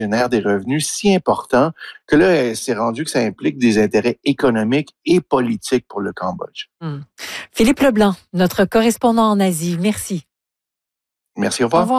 génère des revenus si importants que là, c'est rendu que ça implique des intérêts économiques et politiques pour le Cambodge. Philippe Leblanc, notre correspondant en Asie. Merci. Merci, au Au revoir. revoir.